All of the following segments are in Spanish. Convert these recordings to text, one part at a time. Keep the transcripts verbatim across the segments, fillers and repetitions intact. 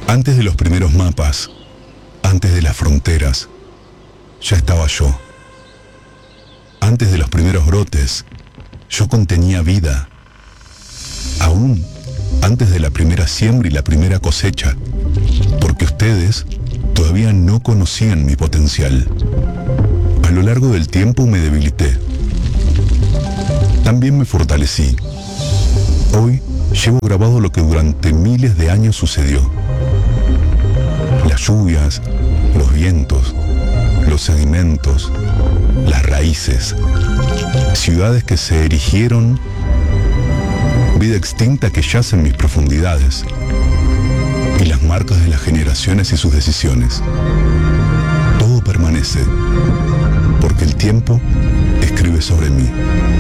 Antes de los primeros mapas, antes de las fronteras, ya estaba yo. Antes de los primeros brotes, yo contenía vida. Aún antes de la primera siembra y la primera cosecha, porque ustedes todavía no conocían mi potencial. A lo largo del tiempo me debilité. También me fortalecí. Hoy llevo grabado lo que durante miles de años sucedió. Las lluvias, los vientos, los sedimentos, las raíces, ciudades que se erigieron, vida extinta que yace en mis profundidades, y las marcas de las generaciones y sus decisiones. Todo permanece, porque el tiempo escribe sobre mí.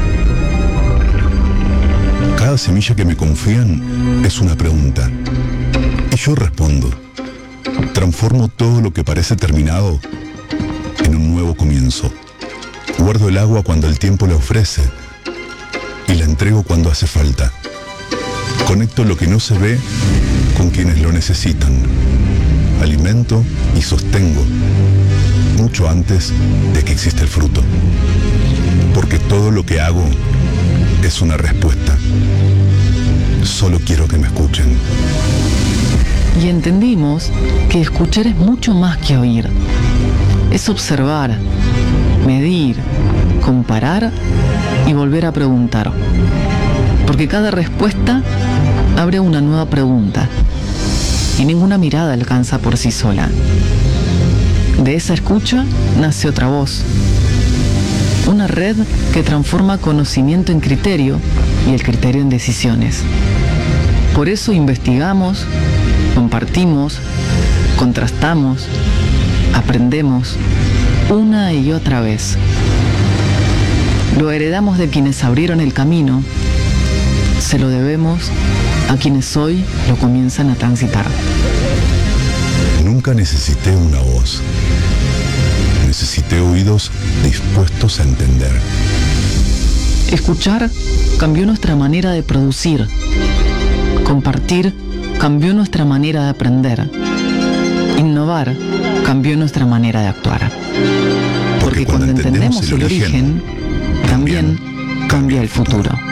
Cada semilla que me confían es una pregunta, y yo respondo. Transformo todo lo que parece terminado en un nuevo comienzo. Guardo el agua cuando el tiempo la ofrece y la entrego cuando hace falta. Conecto lo que no se ve con quienes lo necesitan. Alimento y sostengo mucho antes de que exista el fruto. Porque todo lo que hago es una respuesta. Solo quiero que me escuchen. Y entendimos que escuchar es mucho más que oír. Es observar, medir, comparar y volver a preguntar. Porque cada respuesta abre una nueva pregunta. Y ninguna mirada alcanza por sí sola. De esa escucha nace otra voz. Una red que transforma conocimiento en criterio y el criterio en decisiones. Por eso investigamos, compartimos, contrastamos, aprendemos una y otra vez. Lo heredamos de quienes abrieron el camino, se lo debemos a quienes hoy lo comienzan a transitar. Nunca necesité una voz. Necesité oídos dispuestos a entender. Escuchar cambió nuestra manera de producir. Compartir cambió nuestra manera de aprender. Innovar cambió nuestra manera de actuar. Porque, Porque cuando, cuando entendemos, entendemos el origen, origen también cambia el futuro.